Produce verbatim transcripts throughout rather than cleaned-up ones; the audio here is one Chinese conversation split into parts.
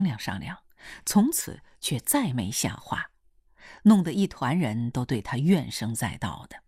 量商量，从此却再没下话，弄得一团人都对他怨声载道的。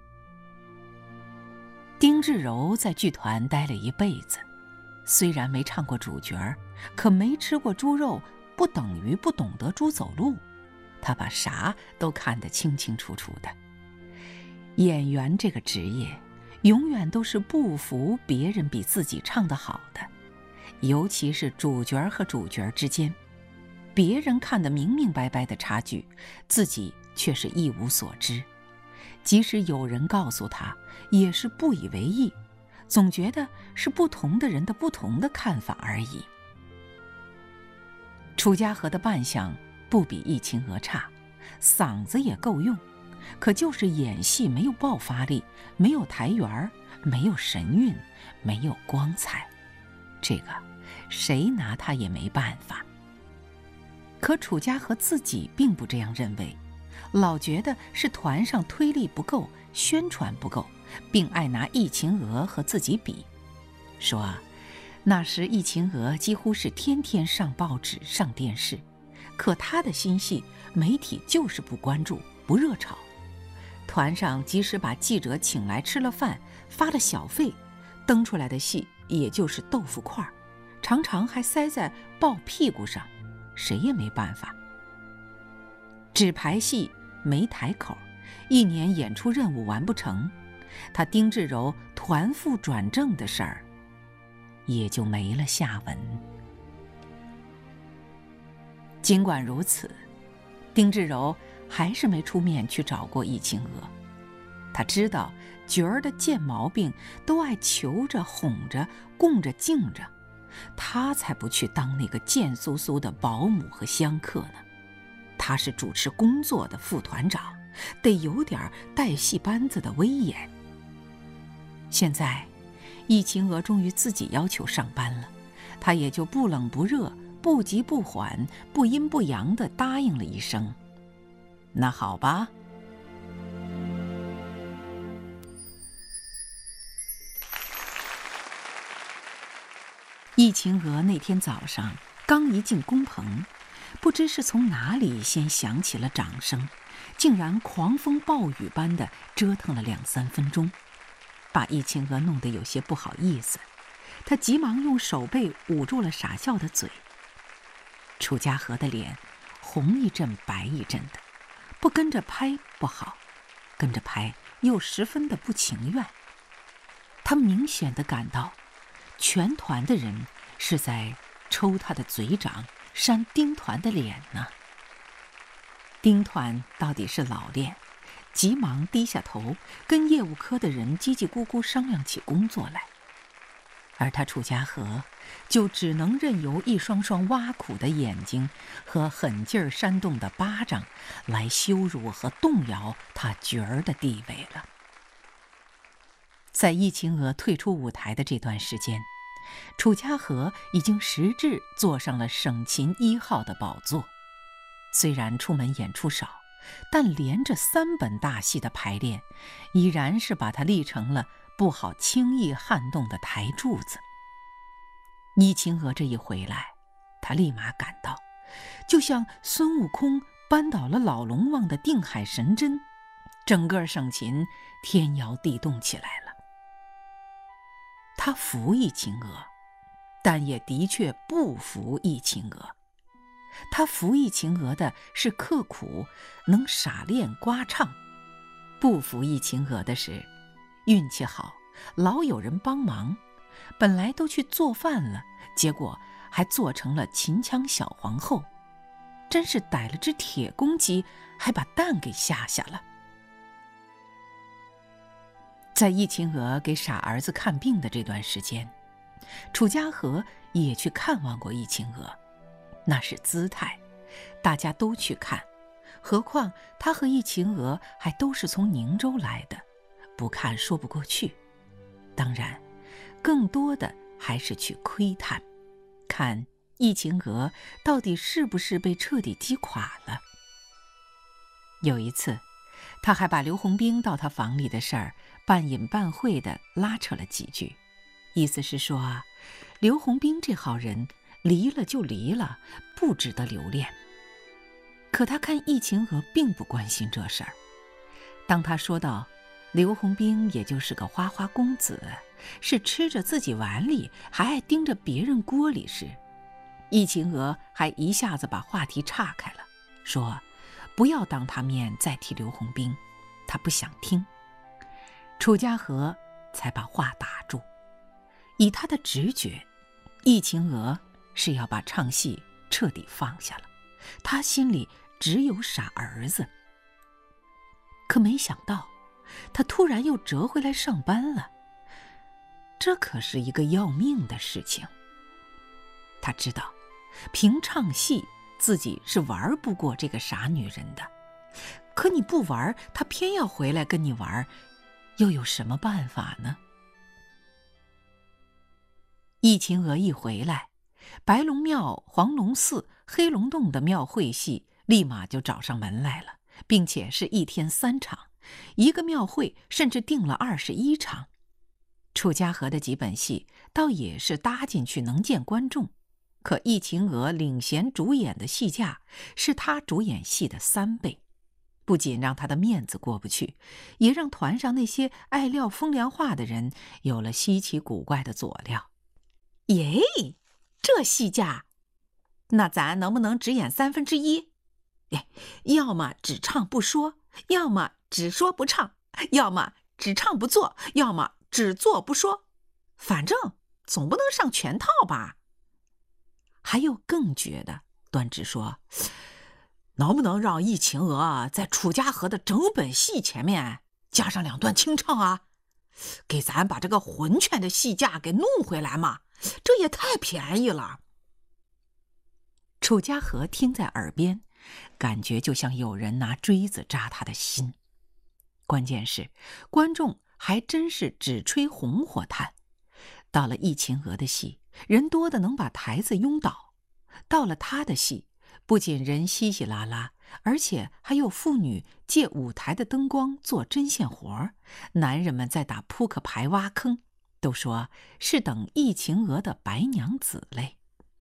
丁志柔在剧团待了一辈子，虽然没唱过主角，可没吃过猪肉不等于不懂得猪走路，他把啥都看得清清楚楚的。演员这个职业永远都是不服别人比自己唱得好的，尤其是主角和主角之间，别人看得明明白白的差距，自己却是一无所知，即使有人告诉他，也是不以为意，总觉得是不同的人的不同的看法而已。楚家河的扮相不比易秦娥差，嗓子也够用，可就是演戏没有爆发力，没有台缘，没有神韵，没有光彩，这个谁拿他也没办法。可楚家河自己并不这样认为，老觉得是团上推力不够，宣传不够，并爱拿易秦娥和自己比，说那时易秦娥几乎是天天上报纸上电视，可她的新戏媒体就是不关注不热炒，团上即使把记者请来吃了饭发了小费，登出来的戏也就是豆腐块，常常还塞在抱屁股上，谁也没办法。纸牌戏没台口，一年演出任务完不成，他丁志柔团副转正的事儿也就没了下文。尽管如此，丁志柔还是没出面去找过易秦娥。他知道角儿的贱毛病都爱求着哄着供着敬着，他才不去当那个贱酥酥的保姆和香客呢。他是主持工作的副团长，得有点带戏班子的威严。现在易秦娥终于自己要求上班了，他也就不冷不热不急不缓不阴不阳地答应了一声，那好吧。易秦娥那天早上刚一进工棚，不知是从哪里先响起了掌声，竟然狂风暴雨般的折腾了两三分钟，把易秦娥弄得有些不好意思。她急忙用手背捂住了傻笑的嘴。楚家河的脸红一阵白一阵的，不跟着拍不好，跟着拍又十分的不情愿。他明显地感到全团的人是在抽他的嘴掌，扇丁团的脸呢。丁团到底是老练，急忙低下头，跟业务科的人叽叽咕咕商量起工作来，而他楚家河就只能任由一双双挖苦的眼睛和狠劲儿扇动的巴掌来羞辱和动摇他角儿的地位了。在易秦娥退出舞台的这段时间，楚家河已经实质坐上了省琴一号的宝座。虽然出门演出少，但连着三本大戏的排练，已然是把他立成了不好轻易撼动的台柱子。易秦娥这一回来，他立马感到，就像孙悟空扳倒了老龙王的定海神针，整个省琴天摇地动起来了。他服易秦娥，但也的确不服易秦娥。他服易秦娥的是刻苦，能傻练刮唱；不服易秦娥的是运气好，老有人帮忙，本来都去做饭了，结果还做成了秦腔小皇后，真是逮了只铁公鸡，还把蛋给下下了。在易秦娥给傻儿子看病的这段时间，楚家河也去看望过易秦娥，那是姿态，大家都去看，何况他和易秦娥还都是从宁州来的，不看说不过去。当然更多的还是去窥探，看易秦娥到底是不是被彻底击垮了。有一次他还把刘洪兵到他房里的事儿半隐半晦地拉扯了几句，意思是说刘洪兵这号人离了就离了，不值得留恋。可他看易秦娥并不关心这事儿。当他说到刘洪兵也就是个花花公子，是吃着自己碗里还爱盯着别人锅里时，易秦娥还一下子把话题岔开了，说不要当他面再提刘洪兵，他不想听。楚家和才把话打住。以他的直觉，易秦娥是要把唱戏彻底放下了，他心里只有傻儿子。可没想到他突然又折回来上班了，这可是一个要命的事情。他知道凭唱戏自己是玩不过这个傻女人的，可你不玩，她偏要回来跟你玩，又有什么办法呢？易秦娥一回来，白龙庙、黄龙寺、黑龙洞的庙会戏立马就找上门来了，并且是一天三场，一个庙会甚至定了二十一场。楚家和的几本戏倒也是搭进去能见观众，可易秦娥领衔主演的戏价是他主演戏的三倍，不仅让他的面子过不去，也让团上那些爱撂风凉话的人有了稀奇古怪的佐料。耶，这戏价，那咱能不能只演三分之一？哎，要么只唱不说，要么只说不唱，要么只唱不做，要么只做不说，反正总不能上全套吧？还有更绝的，端直说，能不能让易秦娥在楚家和的整本戏前面加上两段清唱啊？给咱把这个浑全的戏价给弄回来嘛，这也太便宜了。楚家和听在耳边，感觉就像有人拿锥子扎他的心。关键是观众还真是只吹红火炭，到了易秦娥的戏，人多的能把台子拥倒，到了他的戏，不仅人稀稀拉拉，而且还有妇女借舞台的灯光做针线活，男人们在打扑克牌挖坑，都说是等易秦娥的白娘子嘞。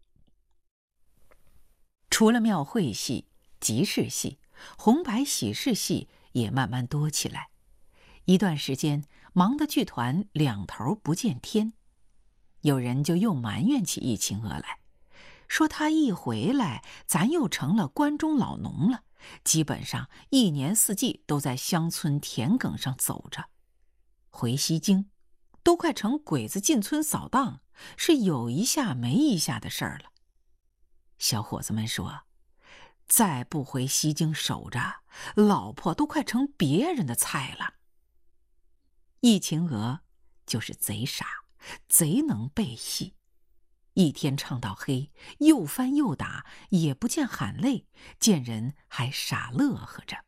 除了庙会戏、集市戏，红白喜事戏也慢慢多起来。一段时间，忙得剧团两头不见天。有人就又埋怨起易秦娥来，说他一回来，咱又成了关中老农了，基本上一年四季都在乡村田埂上走着。回西京，都快成鬼子进村扫荡，是有一下没一下的事儿了。小伙子们说，再不回西京守着，老婆都快成别人的菜了。易秦娥就是贼傻，贼能背戏，一天唱到黑，又翻又打，也不见喊累，见人还傻乐呵着。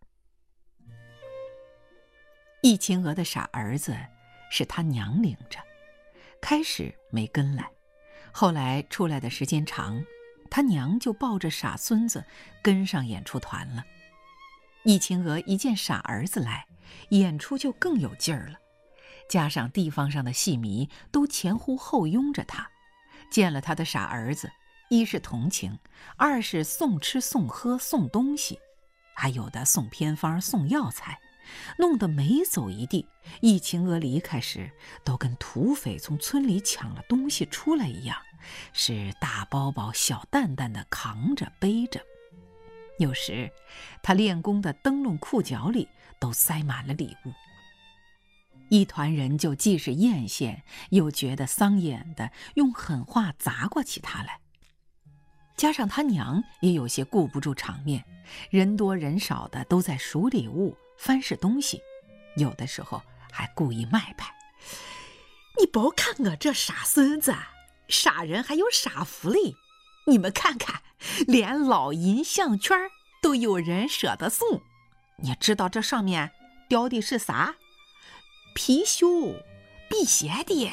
易秦娥的傻儿子是他娘领着，开始没跟来，后来出来的时间长，他娘就抱着傻孙子跟上演出团了。易秦娥一见傻儿子来，演出就更有劲儿了，加上地方上的戏迷都前呼后拥着他，见了他的傻儿子，一是同情，二是送吃送喝送东西，还有的送偏方送药材，弄得每走一地，易秦娥离开时都跟土匪从村里抢了东西出来一样，是大包包小担担的扛着背着。有时他练功的灯笼裤脚里都塞满了礼物。一团人就既是艳羡，又觉得丧眼的，用狠话砸过起他来。加上他娘也有些顾不住场面，人多人少的都在数礼物翻试东西，有的时候还故意卖牌。你别看我这傻孙子，傻人还有傻福利，你们看看，连老银项圈都有人舍得送。你知道这上面雕的是啥？貔貅，辟邪的。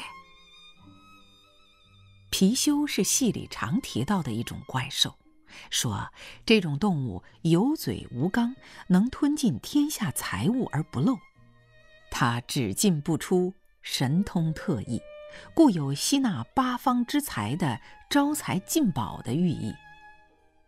貔貅是戏里常提到的一种怪兽，说这种动物有嘴无肛，能吞尽天下财物而不漏。它只进不出，神通特异， 故有吸纳八方之财的招财进宝的寓意。